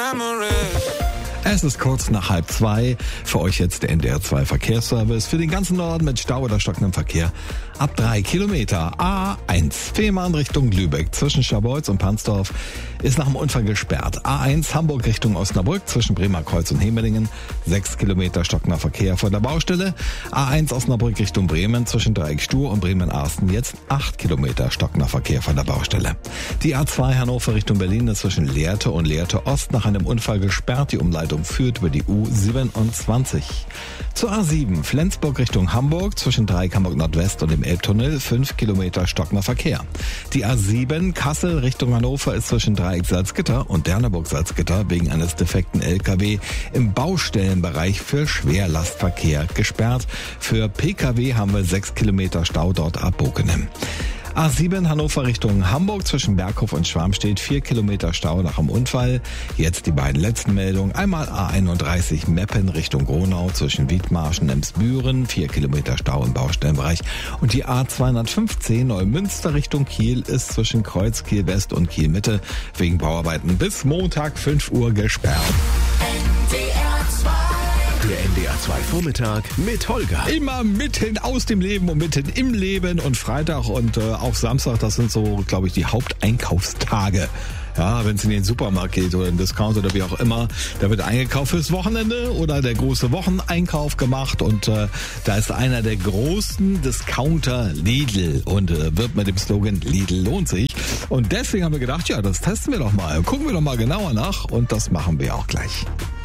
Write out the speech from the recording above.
Es ist kurz nach 1:30. Für euch jetzt der NDR 2 Verkehrsservice. Für den ganzen Norden mit Stau oder stockendem Verkehr. Ab 3 Kilometer. A1 Fehmarn Richtung Lübeck zwischen Scharbeutz und Pansdorf ist nach dem Unfall gesperrt. A1 Hamburg Richtung Osnabrück zwischen Bremerkreuz und Hemelingen. 6 Kilometer stockender Verkehr vor der Baustelle. A1 Osnabrück Richtung Bremen zwischen Dreieck Stur und Bremen-Arsten jetzt 8 Kilometer stockender Verkehr von der Baustelle. Die A2 Hannover Richtung Berlin ist zwischen Lehrte und Lehrte Ost nach einem Unfall gesperrt. Die Umleitung führt über die U27. Zur A7 Flensburg Richtung Hamburg zwischen Dreieck Hamburg Nordwest und dem Elbtunnel 5 Kilometer stockender Verkehr. Die A7 Kassel Richtung Hannover ist zwischen Dreieck Salzgitter und Derneburg Salzgitter wegen eines defekten LKW im Baustellenbereich für Schwerlastverkehr gesperrt. Für Pkw haben wir 6 Kilometer Stau dort ab Bokenem. A7 Hannover Richtung Hamburg zwischen Berghof und Schwarmstedt 4 Kilometer Stau nach dem Unfall. Jetzt die beiden letzten Meldungen. Einmal A31 Meppen Richtung Gronau zwischen Wiedmarschen und Emsbüren 4 Kilometer Stau im Baustellenbereich. Und die A215 Neumünster Richtung Kiel ist zwischen Kreuz Kiel West und Kiel Mitte wegen Bauarbeiten bis Montag 5 Uhr gesperrt. Der NDR 2 Vormittag mit Holger. Immer mitten aus dem Leben und mitten im Leben und Freitag und auch Samstag, das sind so, glaube ich, die Haupteinkaufstage. Ja, wenn es in den Supermarkt geht oder in den Discount oder wie auch immer, da wird eingekauft fürs Wochenende oder der große Wocheneinkauf gemacht und da ist einer der großen Discounter Lidl und wird mit dem Slogan Lidl lohnt sich. Und deswegen haben wir gedacht, ja, das testen wir doch mal. Gucken wir doch mal genauer nach und das machen wir auch gleich.